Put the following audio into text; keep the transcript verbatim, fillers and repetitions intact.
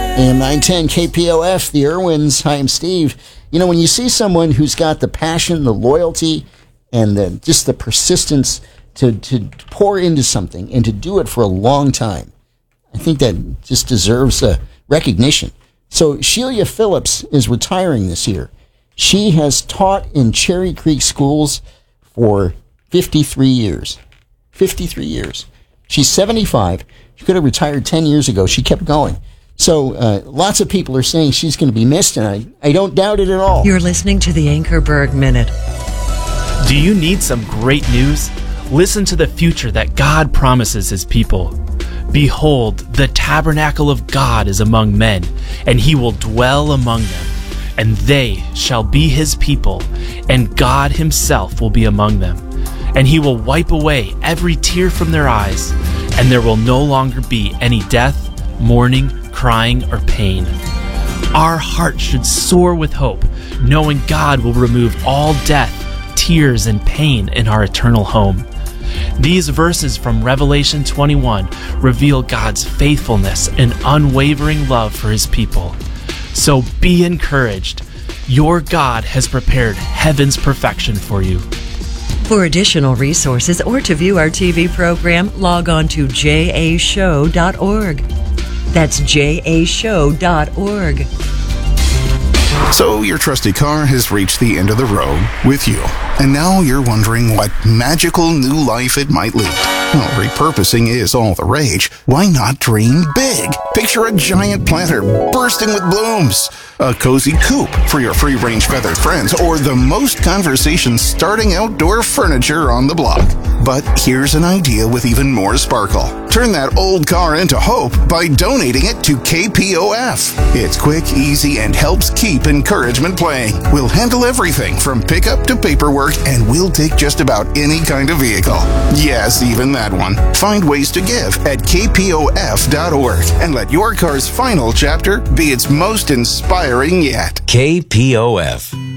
A M nine ten K P O F, the Irwins. Hi, I'm Steve. You know, when you see someone who's got the passion, the loyalty, and the, just the persistence to, to pour into something and to do it for a long time, I think that just deserves a recognition. So Shelia Phillips is retiring this year. She has taught in Cherry Creek schools for fifty-three years. fifty-three years. She's seventy-five. She could have retired ten years ago. She kept going. So uh, lots of people are saying she's going to be missed, and I, I don't doubt it at all. You're listening to the Anchorberg Minute. Do you need some great news? Listen to the future that God promises his people. Behold, the tabernacle of God is among men, and he will dwell among them. And they shall be his people, and God himself will be among them. And he will wipe away every tear from their eyes, and there will no longer be any death, mourning, crying, or pain. Our heart should soar with hope, knowing God will remove all death, tears, and pain in our eternal home. These verses from Revelation twenty-one reveal God's faithfulness and unwavering love for his people. So be encouraged. Your God has prepared heaven's perfection for you. For additional resources or to view our T V program, log on to j a show dot org. That's j a show dot org. So your trusty car has reached the end of the road with you, and now you're wondering what magical new life it might lead. Well, repurposing is all the rage. Why not dream big? Picture a giant planter bursting with blooms, a cozy coop for your free-range feathered friends, or the most conversation-starting outdoor furniture on the block. But here's an idea with even more sparkle. Turn that old car into hope by donating it to K P O F. It's quick, easy, and helps keep encouragement playing. We'll handle everything from pickup to paperwork, and we'll take just about any kind of vehicle. Yes, even that one. Find ways to give at k p o f dot org and let your car's final chapter be its most inspiring yet. K P O F.